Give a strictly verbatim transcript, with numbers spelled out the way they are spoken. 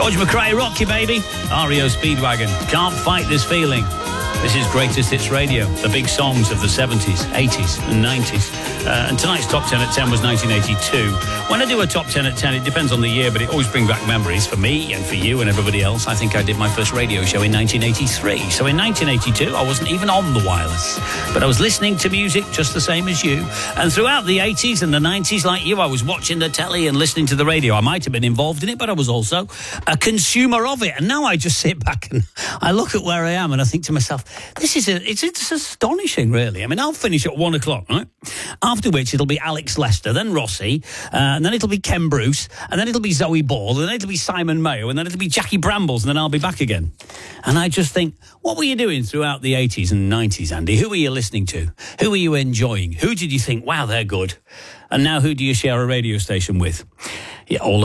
George McRae, rock you, baby. R E O Speedwagon, Can't Fight This Feeling. This is Greatest Hits Radio, the big songs of the seventies, eighties and nineties. Uh, and tonight's Top ten at ten was nineteen eighty-two. When I do a Top ten at ten, it depends on the year, but it always brings back memories for me and for you and everybody else. I think I did my first radio show in nineteen eighty-three. So in nineteen eighty-two, I wasn't even on the wireless. But I was listening to music just the same as you. And throughout the eighties and the nineties, like you, I was watching the telly and listening to the radio. I might have been involved in it, but I was also a consumer of it. And now I just sit back and I look at where I am and I think to myself, this is a, it's, it's astonishing, really. I mean, I'll finish at one o'clock, right? After which it'll be Alex Lester, then Rossi, uh, and then it'll be Ken Bruce, and then it'll be Zoe Ball, and then it'll be Simon Mayo, and then it'll be Jackie Brambles, and then I'll be back again. And I just think, what were you doing throughout the eighties and nineties, Andy? Who were you listening to? Who were you enjoying? Who did you think, wow, they're good? And now who do you share a radio station with? Yeah, all